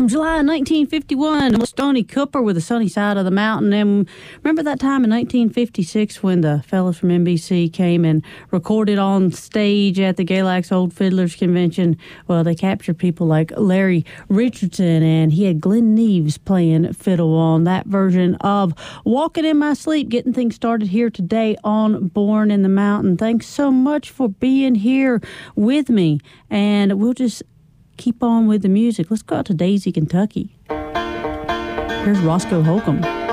from July 1951. Stony Cooper with The Sunny Side of the Mountain. And remember that time in 1956 when the fellas from NBC came and recorded on stage at the Galax Old Fiddlers Convention? Well, they captured people like Larry Richardson, and he had Glenn Neves playing fiddle on that version of Walking in My Sleep, getting things started here today on Born in the Mountain. Thanks so much for being here with me, and we'll just keep on with the music. Let's go out to Daisy, Kentucky. Here's Roscoe Holcomb.